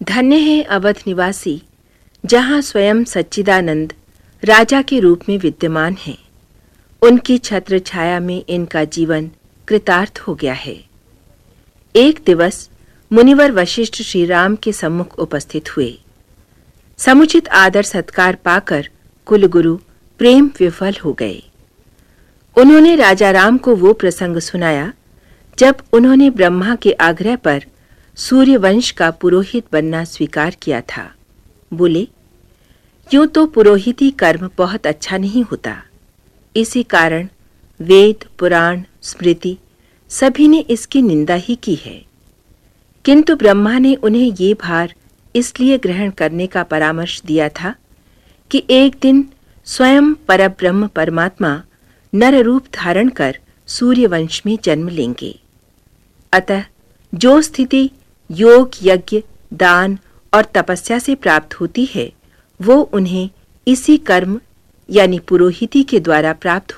धन्य है अवध निवासी, जहाँ स्वयं सच्चिदानंद राजा के रूप में विद्यमान हैं। उनकी छत्र छाया में इनका जीवन कृतार्थ हो गया है। एक दिवस मुनिवर वशिष्ठ श्री राम के सम्मुख उपस्थित हुए। समुचित आदर सत्कार पाकर कुलगुरु प्रेम विफल हो गए। उन्होंने राजा राम को वो प्रसंग सुनाया जब उन्होंने ब्रह्मा के आग्रह पर सूर्यवंश का पुरोहित बनना स्वीकार किया था। बोले, यूं तो पुरोहिती कर्म बहुत अच्छा नहीं होता। इसी कारण वेद, पुराण, स्मृति सभी ने इसकी निंदा ही की है। किंतु ब्रह्मा ने उन्हें ये भार इसलिए ग्रहण करने का परामर्श दिया था कि एक दिन स्वयं परब्रह्म परमात्मा नर रूप धारण कर सूर्यवंश में जन्म लेंगे। अतः जो स्थिति योग, यज्ञ, दान और तपस्या से प्राप्त होती है, वो उन्हें इसी कर्म यानी पुरोहिती के द्वारा प्राप्त